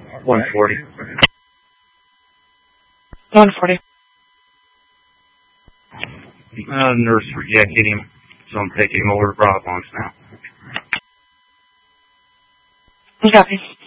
140. 140. Nurse rejected him, so I'm taking him over to Providence now. Copy.